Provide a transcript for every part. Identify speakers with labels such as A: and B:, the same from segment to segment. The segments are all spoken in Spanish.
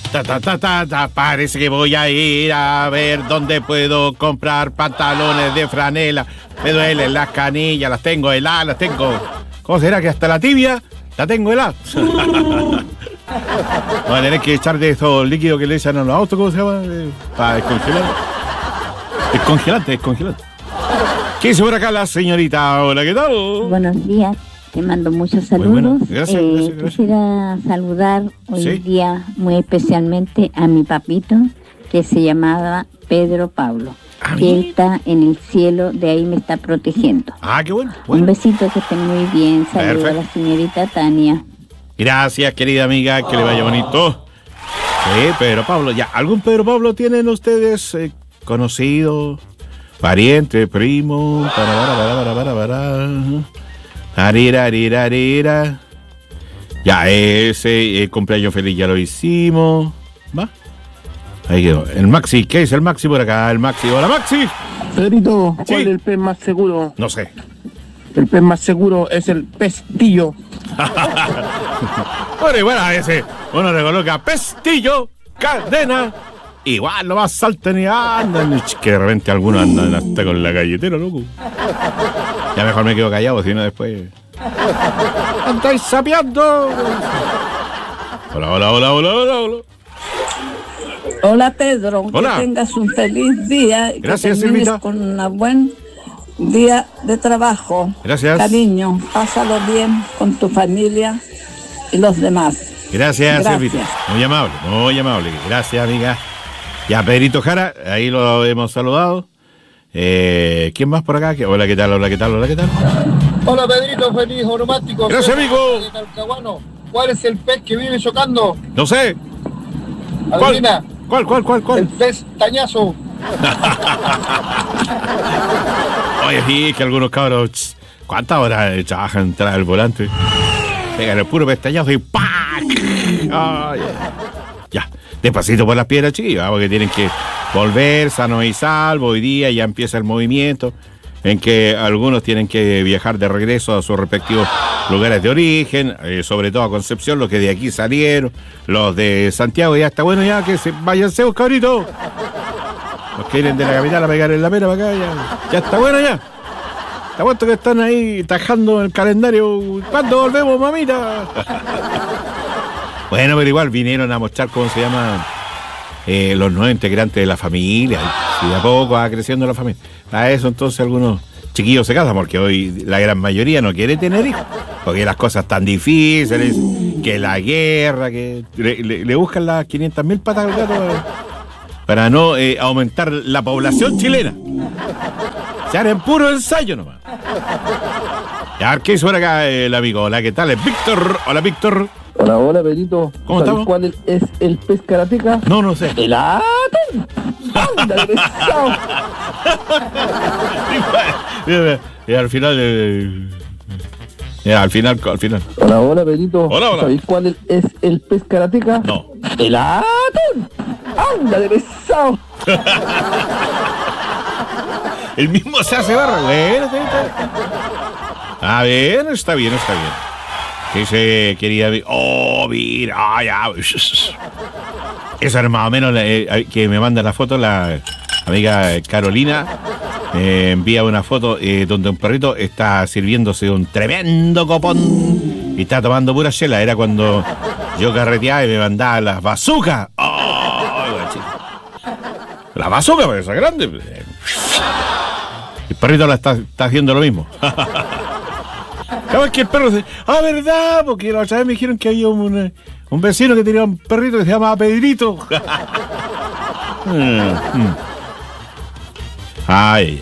A: Parece que voy a ir a ver dónde puedo comprar pantalones de franela. Me duelen las canillas, las tengo heladas, las tengo... ¿Cómo será que hasta la tibia la tengo helada? Voy a tener que echar de esos líquidos que le echan a los autos, ¿cómo se llama? Para descongelar. Descongelante. ¿Qué dice por acá la señorita? Hola, ¿qué tal?
B: Buenos días. Te mando muchos saludos.
A: Bueno. Gracias.
B: Quisiera saludar hoy
A: ¿Sí?
B: día muy especialmente a mi papito, que se llamaba Pedro Pablo, que él está en el cielo, de ahí me está protegiendo.
A: Qué bueno.
B: Un besito, que estén muy bien. Saludos
A: Perfecto.
B: a la señorita Tania.
A: Gracias, querida amiga, que le vaya bonito. Sí, Pedro Pablo. Ya, ¿algún Pedro Pablo tienen ustedes conocido, pariente, primo? Para. Arira. Ya, ese cumpleaños feliz ya lo hicimos. ¿Va? Ahí quedó. El Maxi, ¿qué es el Maxi por acá? El Maxi. Hola, Maxi.
C: Pedrito, ¿cuál
A: Sí.
C: es el pez más seguro?
A: No sé.
C: El pez más seguro es el pestillo.
A: Bueno, igual a ese uno le coloca pestillo, cadena, igual no más saltan y andan. Que de repente algunos andan hasta con la galletera, loco. Ya mejor me quedo callado, si no después... ¡Andáis sapeando! Hola.
D: Hola Pedro,
A: Hola.
D: que tengas un feliz día y
A: Gracias,
D: que termines
A: Silvita.
D: con un buen día de trabajo.
A: Gracias.
D: Cariño, pásalo bien con tu familia y los demás.
A: Gracias,
D: Gracias.
A: Silvita. Muy amable. Gracias, amiga. Ya, Pedrito Jara, ahí lo hemos saludado. ¿Quién más por acá? Hola, ¿qué tal?
C: Hola Pedrito, feliz romántico.
A: Gracias, amigo.
C: De Talcahuano. ¿Cuál es el pez que vive chocando?
A: No sé.
C: Adivina.
A: ¿Cuál?
C: El pez tañazo.
A: Oye, sí, que algunos cabros, ¿cuántas horas trabajan tras el volante? Pegan el puro pestañazo y ¡pac! Ay, ya, despacito por las piedras, chiquillos, porque tienen que volver sano y salvo. Hoy día ya empieza el movimiento en que algunos tienen que viajar de regreso a sus respectivos lugares de origen, sobre todo a Concepción, los que de aquí salieron, los de Santiago. Ya está bueno ya que se váyanse, cabritos. Los que vienen de la capital a pegar en la pera para acá, ya está bueno ya. Está puesto que están ahí tajando el calendario. ¿Cuándo volvemos, mamita? Bueno, pero igual vinieron a mostrar cómo se llaman los nuevos integrantes de la familia. Y de a poco va creciendo la familia. Para eso entonces algunos chiquillos se casan, porque hoy la gran mayoría no quiere tener hijos. Porque las cosas tan difíciles, que la guerra, que le buscan las 500.000 patas al gato para no aumentar la población chilena. Se harán puro ensayo nomás. Ya, ¿qué hizo por acá el amigo? Hola, ¿qué tal? Es Víctor. Hola, Víctor.
C: Hola Pedrito.
A: ¿Cómo estamos?
C: ¿Cuál es el pez karateca?
A: No sé.
C: El atún. ¡Anda, egresado!
A: Y al final... al final.
C: Hola Pedrito.
A: Hola.
C: ¿Sabéis cuál es el pez karateca?
A: No.
C: El atún. ¡Anda, egresado!
A: El mismo se hace barra. Bueno, a ver, está bien. ¿Qué dice, querida? Oh, mira, ya. Eso era más o menos que me manda la foto la amiga Carolina. Envía una foto donde un perrito está sirviéndose un tremendo copón y está tomando pura chela. Era cuando yo carreteaba y me mandaba las bazucas. Oh, la bazuca, porque esa es grande. El perrito la está haciendo lo mismo. Cada vez que el perro dice, ¿verdad? Porque la otra vez me dijeron que había un vecino que tenía un perrito que se llamaba Pedrito. Ay.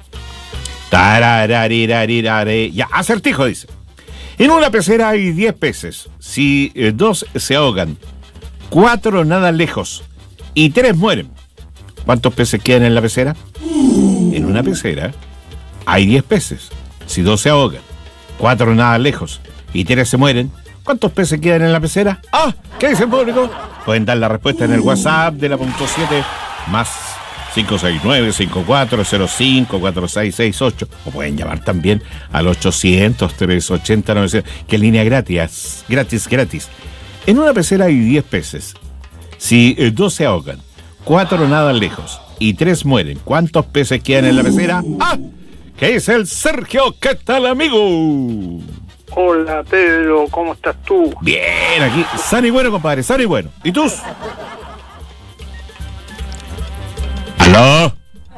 A: Ya, acertijo dice. En una pecera hay 10 peces. Si 2 se ahogan, 4 nadan lejos y 3 mueren, ¿cuántos peces quedan en la pecera? En una pecera hay 10 peces. Si 2 se ahogan, 4 nadan lejos y 3 se mueren, ¿cuántos peces quedan en la pecera? ¿Qué dice el público? Pueden dar la respuesta en el WhatsApp de la punto 7 más 569-5405-4668, o pueden llamar también al 800-380-900, que es línea gratis. En una pecera hay 10 peces. Si 2 se ahogan, 4 nadan lejos y 3 mueren, ¿cuántos peces quedan en la pecera? ¡Ah! ¿Qué es el Sergio? ¿Qué tal, amigo?
E: Hola, Pedro, ¿cómo estás tú?
A: Bien, aquí. Sano y bueno, compadre, sano y bueno. ¿Y tú? ¿Aló?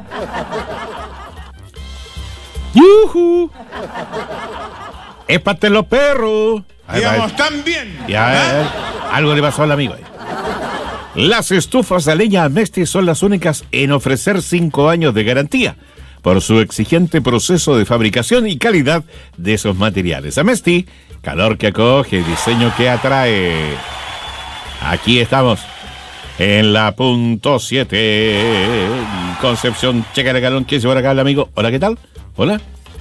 A: ¡Yujú! ¡Espate los perros!
F: Digamos, tan bien.
A: Ya, algo le pasó al amigo ahí. Las estufas a leña Amesti son las únicas en ofrecer 5 años de garantía por su exigente proceso de fabricación y calidad de esos materiales. Amesti, calor que acoge, diseño que atrae. Aquí estamos, en la punto 7, Concepción, checa el galón. ¿Quién se va acá el amigo? Hola, ¿qué tal? Hola.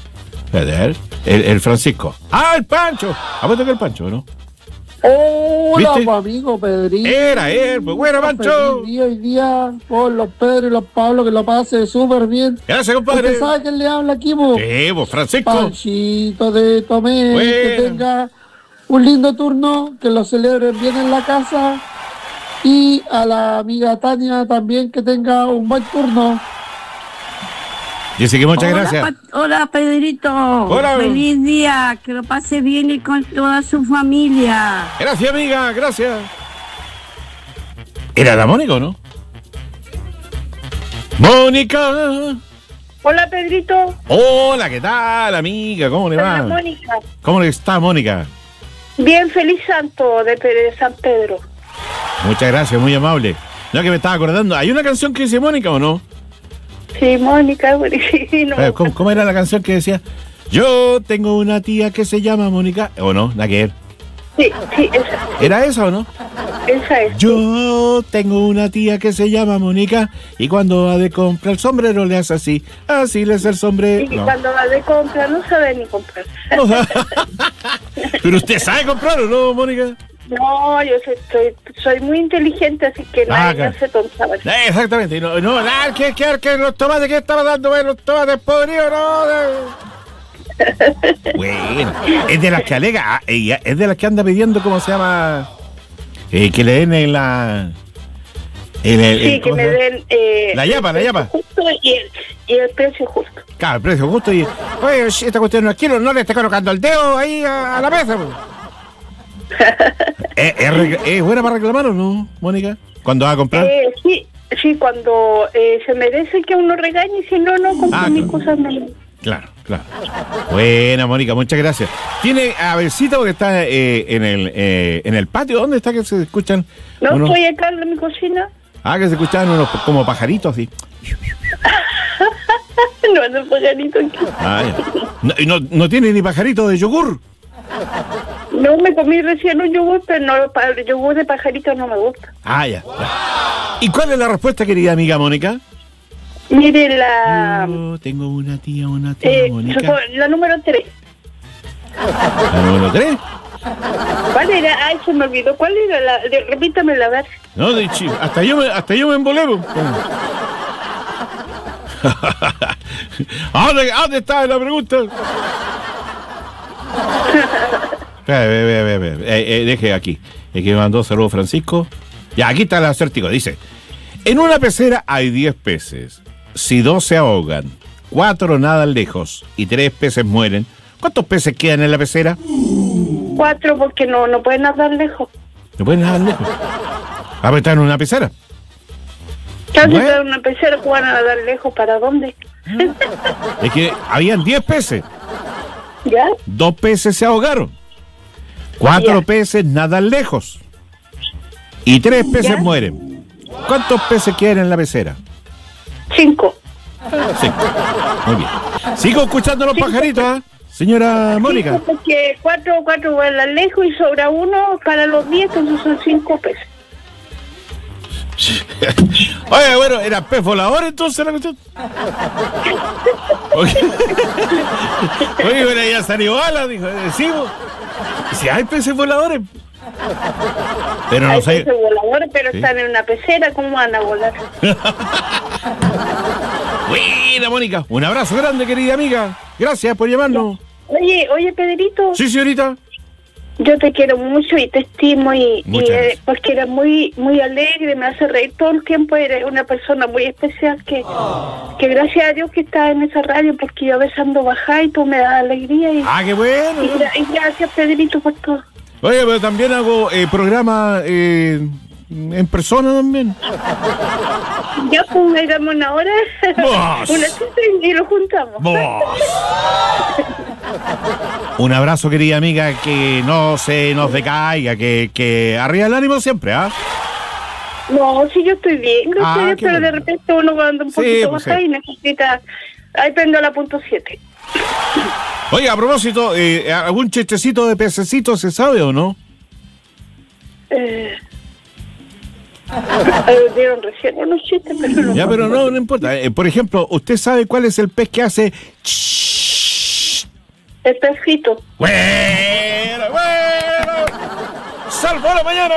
A: El Francisco. ¡Ah, el Pancho! Apuesto que el Pancho, ¿no?
G: Hola,
A: ¿Viste?
G: amigo Pedrito.
A: Era él, pues bueno, Pancho.
G: Feliz día hoy día con los Pedro y los Pablo, que lo pase súper bien.
A: Gracias, compadre.
G: ¿Usted sabe quién le habla aquí, vos?
A: Vos, Francisco.
G: Panchito de Tomé,
A: Bueno.
G: que tenga un lindo turno, que lo celebren bien en la casa. Y a la amiga Tania también, que tenga un buen turno.
A: Dice que muchas gracias.
H: Hola, Pedrito.
A: Hola.
H: Feliz día, que lo pase bien y con toda su familia.
A: Gracias, amiga, gracias. ¿Era la Mónica o no? ¡Mónica!
I: Hola, Pedrito.
A: Hola, ¿qué tal, amiga? ¿Cómo le va?
I: Hola, Mónica.
A: ¿Cómo le está, Mónica?
I: Bien, feliz santo de San Pedro.
A: Muchas gracias, muy amable. No, que me estaba acordando. ¿Hay una canción que dice Mónica o no?
I: Sí, Mónica. Sí, no.
A: ¿Cómo era la canción que decía? Yo tengo una tía que se llama Mónica. ¿O no? Nada que ver.
I: Sí, esa.
A: ¿Era esa o no?
I: Esa es.
A: Yo tengo una tía que se llama Mónica y cuando va de comprar el sombrero le hace así. Así le hace el sombrero.
I: Y
A: No.
I: cuando va de compra no sabe ni comprar.
A: No. Pero usted sabe comprar o no, Mónica.
I: No, yo soy muy inteligente, así que nadie me hace tonta.
A: Exactamente. No, nada, que los tomates que estaba dando, los tomates podridos, no. Bueno, es de las que alega, ella es de las que anda pidiendo, ¿cómo se llama? Que le den en la.
I: Sí, que me den.
A: La yapa.
I: Justo y el precio justo.
A: Claro, el precio justo y. Oye, esta cuestión no es kilo, no le esté colocando el dedo ahí a la mesa, pues. ¿Es buena para reclamar o no, Mónica? ¿Cuándo va a comprar?
I: Sí, cuando se merece que uno regañe, si no, no compro mis cosas menos.
A: Claro. Buena, Mónica, muchas gracias. ¿Tiene a Besita porque está en el patio? ¿Dónde está que se escuchan?
I: No, estoy acá en mi cocina.
A: Ah, que se escuchaban unos como pajaritos así.
I: No hay pajarito aquí.
A: Ya. ¿No tiene ni pajarito de yogur?
I: No, me comí recién un yogur, pero no, el yogur de pajarito no me gusta.
A: Ya. ¿Y cuál es la respuesta, querida amiga Mónica?
I: Mire, la...
A: Yo tengo una tía Mónica.
I: La número 3.
A: ¿La número 3?
I: ¿Cuál era? Ay, se me olvidó. ¿Cuál era? Repítamela, a ver.
A: No, hasta yo me embolé. ¿Dónde está la pregunta? Deje aquí. Es que me mandó saludos Francisco. Ya, aquí está el acertijo. Dice: en una pecera hay 10 peces. Si 2 se ahogan, 4 nadan lejos y 3 peces mueren, ¿cuántos peces quedan en la pecera?
I: 4, porque no pueden nadar lejos.
A: ¿No pueden nadar lejos? ¿Va a estar en una pecera?
I: Casi está en una pecera, ¿cómo van a nadar lejos? ¿Para dónde?
A: Es que habían 10 peces.
I: ¿Ya?
A: 2 peces se ahogaron. 4 peces nadan lejos. Y 3 peces mueren. ¿Cuántos peces quedan en la pecera?
I: 5.
A: Muy bien. Sigo escuchando los pajaritos, señora Mónica.
I: 5 porque 4 vuelan lejos y sobra 1 para los 10, entonces son 5 peces.
A: Oye, bueno, ¿era pez volador entonces la cuestión? Oye, bueno, ya salió bala, dijo, decimos. Si hay peces voladores. Pero no
I: hay
A: sé.
I: Hay peces voladores, pero están en una pecera, ¿cómo van a volar?
A: Buena, Mónica. Un abrazo grande, querida amiga. Gracias por llamarnos.
I: Oye, Pedrito.
A: Sí, señorita.
I: Yo te quiero mucho y te estimo
A: Muchas gracias.
I: porque eres muy muy alegre, me hace reír todo el tiempo, eres una persona muy especial que gracias a Dios que estás en esa radio, porque yo a veces ando bajada y tú me das alegría
A: ¡Ah, qué bueno!
I: y gracias, Pedrito, por todo.
A: Oye, pero también hago programa en persona también.
I: Ya pues hagamos una hora,
A: Vos.
I: una cita y lo juntamos.
A: ¡Vos! Un abrazo, querida amiga, que no se nos decaiga, que arriba el ánimo siempre, ¿ah?
I: No, sí, yo estoy bien, gracias a Dios,
A: qué
I: pero de
A: bueno.
I: repente uno anda un
A: Sí,
I: poquito
A: pues
I: bajada
A: sí.
I: y necesita... Ahí prendo la punto 7.
A: Oye, a propósito, ¿algún chistecito de pececito se sabe o no?
I: Dieron recién unos chistes, pero no.
A: Ya, pero no importa. Por ejemplo, ¿usted sabe cuál es el pez que hace...
I: El pescito.
A: Bueno. ¡Salvo la mañana!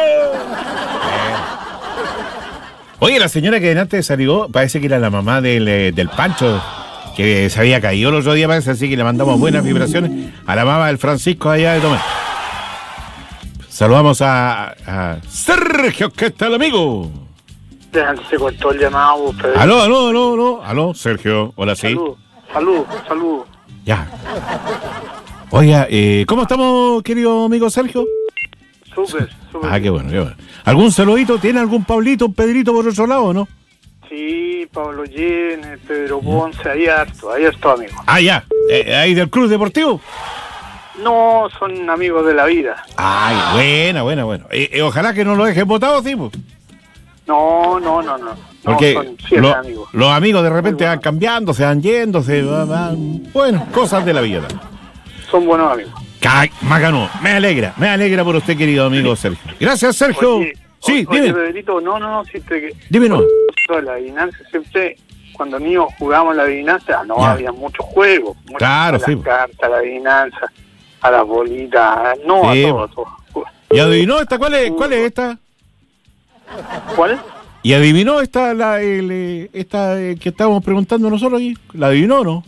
A: Oye, la señora que delante salió, parece que era la mamá del Pancho, que se había caído el otro día, parece, así que le mandamos buenas vibraciones a la mamá del Francisco allá de Tomás. Saludamos a Sergio, ¿qué tal, amigo?
E: Se cortó el llamado, Pedro.
A: Aló, Sergio, hola, sí.
E: Salud.
A: Ya. Oiga, ¿cómo estamos, querido amigo Sergio?
E: Súper.
A: Ah, qué bueno. ¿Algún saludito? ¿Tiene algún Pablito, un Pedrito por otro lado o no?
E: Sí, Pablo Llene, Pedro Ponce, ahí harto, amigo.
A: Ah, ya. ¿Ahí del Club Deportivo?
E: No, son amigos de la vida.
A: Ay, buena. Ojalá que no lo dejen votado, sí, pues.
E: No.
A: Porque
E: son siempre amigos.
A: los amigos de repente
E: Muy
A: van cambiando, se van yendo, van... Bueno, cosas de la vida.
E: Son buenos amigos.
A: Macanó, me alegra por usted, querido amigo Sergio. Gracias, Sergio. Sí,
E: oye,
A: dime.
E: Pedrito, no, siempre que...
A: Dime no.
E: La adivinanza, siempre, cuando niños jugábamos la adivinanza,
A: Ya.
E: había muchos juegos.
A: Claro,
E: a
A: sí.
E: las cartas, a la adivinanza, a las bolitas, no,
A: Sí.
E: a todo.
A: ¿Y adivinó esta? ¿Cuál es esta?
E: ¿Cuál?
A: ¿Y adivinó esta, que estábamos preguntando nosotros aquí? ¿La adivinó o no?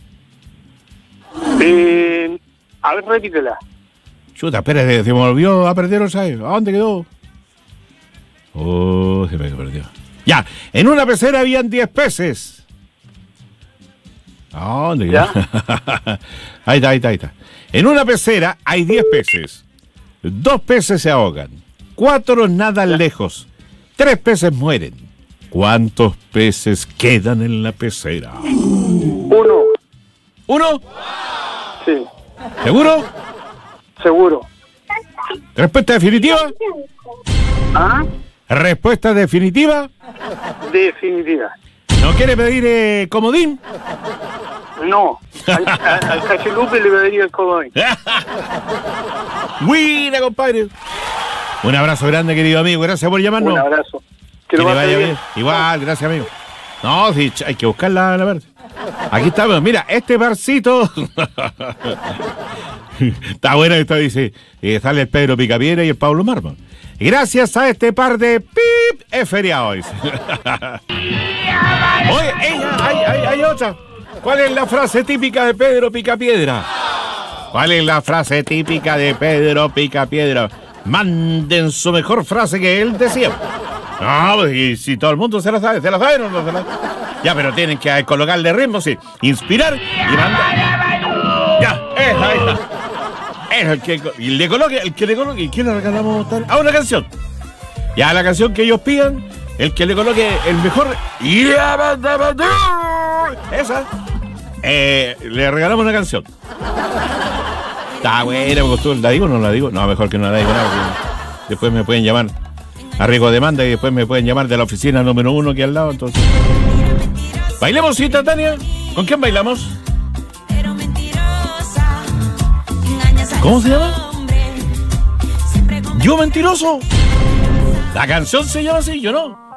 E: A ver, repítela.
A: Chuta, espérate, se me olvidó a perder otra vez. ¿A dónde quedó? Oh, se me perdió. Ya, en una pecera habían 10 peces. ¿A dónde quedó? Ahí está. En una pecera hay 10 peces. 2 peces se ahogan. 4 nadan lejos. 3 peces mueren. ¿Cuántos peces quedan en la pecera?
E: 1.
A: ¿1?
E: Sí,
A: ¿Seguro?
E: seguro.
A: ¿Respuesta definitiva?
E: ¿Ah?
A: ¿Respuesta definitiva?
E: Definitiva.
A: ¿No quiere pedir comodín?
E: No. Al Cachilupe le pediría el comodín.
A: ¡Buena, compadre! Un abrazo grande, querido amigo. Gracias por llamarnos.
E: Un abrazo.
A: Que le vaya bien. Igual, gracias, amigo. No, sí, hay que buscar la parte. Aquí estamos. Mira, este barcito. Está buena esta, dice. Sale el Pedro Picapiedra y el Pablo Mármol. Gracias a este par de pip, es feriado, dice. Oye, hay otra. ¿Cuál es la frase típica de Pedro Picapiedra? ¿Cuál es la frase típica de Pedro Picapiedra? Manden su mejor frase que él decía. No, pues, y si todo el mundo se la sabe o no se la sabe. Ya, pero tienen que colocarle ritmo, sí. Inspirar y mandar. Ya, ahí está. Es el que le coloque. ¿Y quién le regalamos? Una canción. Ya, la canción que ellos pidan, el que le coloque el mejor. Esa. Le regalamos una canción. Está buena, porque tú la digo o no la digo. No, mejor que no la digo nada. Después me pueden llamar a riesgo de demanda y después me pueden llamar de la oficina número 1 que al lado. Entonces, ¿bailemos, cita, Tania? ¿Con quién bailamos? ¿Cómo se llama? ¿Yo mentiroso? La canción se llama así, yo no.